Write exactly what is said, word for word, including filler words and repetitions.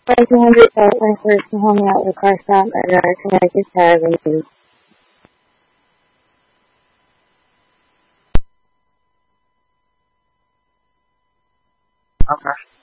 two hundred South twenty-first and hung out with the car stop at our Connecticut Avenue. Okay.